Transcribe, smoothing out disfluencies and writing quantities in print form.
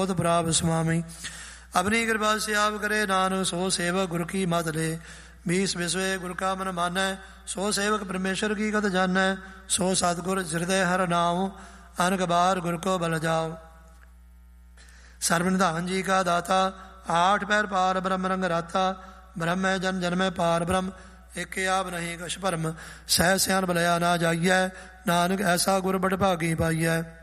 ਬਹੁਤ ਪ੍ਰਾਪ ਸੁਆਮੀ। ਆਪਣੀ ਕਿਰਪਾ ਸੇ ਆਪ ਕਰੇ ਨਾਨਕ ਸੋ ਸੇਵਕ ਗੁਰ ਕੀ ਮਤ ਲੈ। बीस विश्वे गुर का मन मानै सो सेवक परमेश्वर की कत जानै। सो सतगुर हृदय हर नाम अनक बार गुर को बल जाओ। सर्वनिधान जी का दाता आठ पैर पार ब्रह्म रंग राता। ब्रह्म जन जन्म पार ब्रह्म एक आप नहीं कछ भरम। सह सियान भलया ना जाइयै नानक ऐसा गुर बड़ भागी पाइयै।